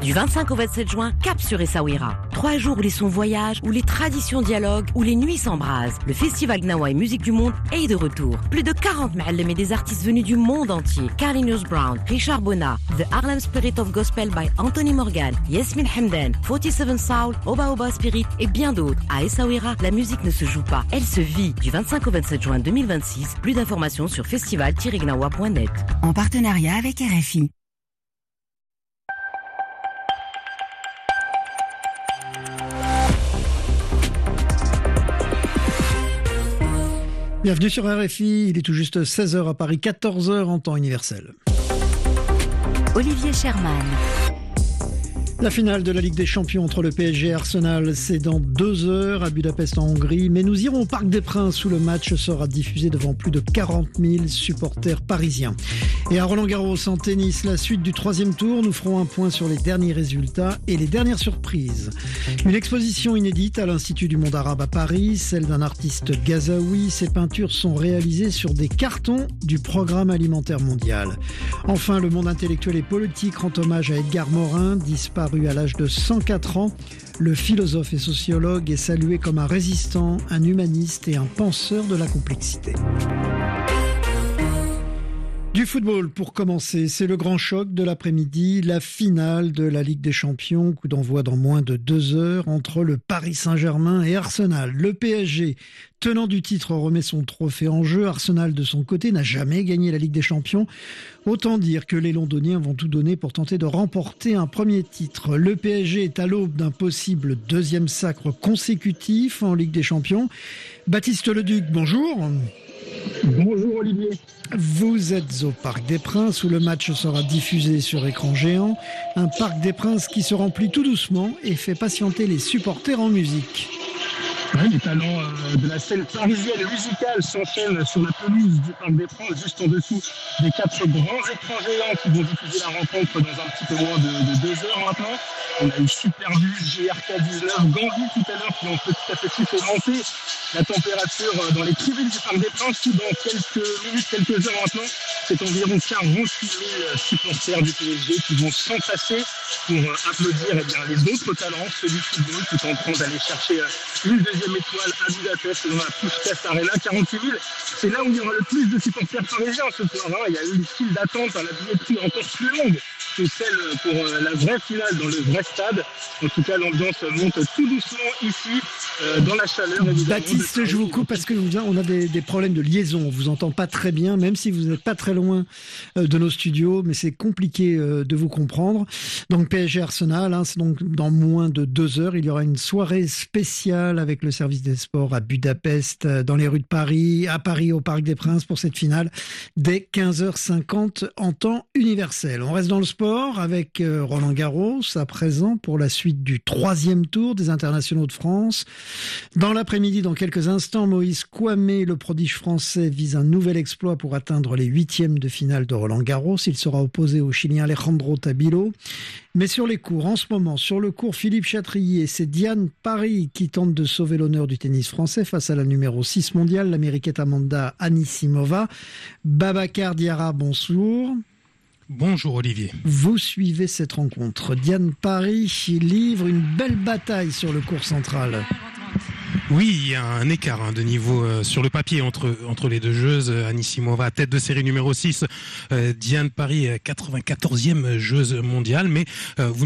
Du 25 au 27 juin, cap sur Essaouira. 3 jours où les sons voyagent, où les traditions dialoguent, où les nuits s'embrasent. Le festival Gnawa et Musique du Monde est de retour. Plus de 40 ma'allem et des artistes venus du monde entier. Carlinhos Brown, Richard Bona, The Harlem Spirit of Gospel by Anthony Morgan, Yasmin Hamdan, 47 Soul, Oba Oba Spirit et bien d'autres. À Essaouira, la musique ne se joue pas, elle se vit. Du 25 au 27 juin 2026, plus d'informations sur festival-gnawa.net. En partenariat avec RFI. Bienvenue sur RFI, il est tout juste 16h à Paris, 14h en temps universel. Olivier Sherman. La finale de la Ligue des Champions entre le PSG et Arsenal, c'est dans 2 heures à Budapest en Hongrie. Mais nous irons au Parc des Princes où le match sera diffusé devant plus de 40 000 supporters parisiens. Et à Roland-Garros en tennis, la suite du 3e tour, nous ferons un point sur les derniers résultats et les dernières surprises. Une exposition inédite à l'Institut du Monde Arabe à Paris, celle d'un artiste gazaoui. Ses peintures sont réalisées sur des cartons du Programme alimentaire mondial. Enfin, le monde intellectuel et politique rend hommage à Edgar Morin, disparu à l'âge de 104 ans. Le philosophe et sociologue est salué comme un résistant, un humaniste et un penseur de la complexité. Du football pour commencer, c'est le grand choc de l'après-midi, la finale de la Ligue des Champions, coup d'envoi dans moins de 2 heures entre le Paris Saint-Germain et Arsenal. Le PSG, tenant du titre, remet son trophée en jeu. Arsenal, de son côté, n'a jamais gagné la Ligue des Champions. Autant dire que les Londoniens vont tout donner pour tenter de remporter un premier titre. Le PSG est à l'aube d'un possible 2e sacre consécutif en Ligue des Champions. Baptiste Leduc, bonjour. Bonjour Olivier. Vous êtes au Parc des Princes où le match sera diffusé sur écran géant. Un Parc des Princes qui se remplit tout doucement et fait patienter les supporters en musique. Oui, les talents de la scène parisienne musicale s'enchaînent sur la pelouse du Parc des Princes, juste en dessous des 4 grands écrans géants qui vont diffuser la rencontre dans un petit peu moins de 2 heures maintenant. On a eu Superbus, GRK19, Gandhi tout à l'heure qui ont petit à petit fait monter la température dans les tribunes du Parc des Princes, où dans quelques minutes, quelques heures maintenant, c'est environ 48 000 supporters du PSG qui vont s'entasser pour applaudir les autres talents, ceux du football, qui sont en train d'aller chercher une 2e étoile à Budapest dans la Puskás Arena. 48 000, c'est là où il y aura le plus de supporters parisiens ce soir. Il y a eu une file d'attente à la billetterie encore plus longue que celle pour la vraie finale dans le vrai stade. En tout cas, l'ambiance monte tout doucement ici, dans la chaleur. Baptiste, je vous coupe parce que on a des problèmes de liaison. On vous entend pas très bien, même si vous n'êtes pas très loin de nos studios, mais c'est compliqué de vous comprendre. Donc PSG Arsenal, c'est donc dans moins de 2 heures. Il y aura une soirée spéciale avec le service des sports à Budapest, dans les rues de Paris, à Paris au Parc des Princes pour cette finale dès 15h50 en temps universel. On reste dans le sport avec Roland Garros à présent pour la suite du 3e tour des internationaux de France. Dans l'après-midi, dans quelques instants, Moïse Kouamé, le prodige français, vise un nouvel exploit pour atteindre les 8e de finale de Roland Garros. Il sera opposé au Chilien Alejandro Tabilo. Mais sur les cours, en ce moment, sur le cours Philippe Chatrier, c'est Diane Parry qui tente de sauver l'honneur du tennis français face à la numéro 6 mondiale, l'américaine Amanda Anisimova. Babacar Diarra, bonjour. Bonjour Olivier. Vous suivez cette rencontre. Diane Parry livre une belle bataille sur le court central. Oui, il y a un écart de niveau sur le papier entre les deux joueuses. Anisimova, tête de série numéro 6, Diane Parry, 94e joueuse mondiale. Mais vous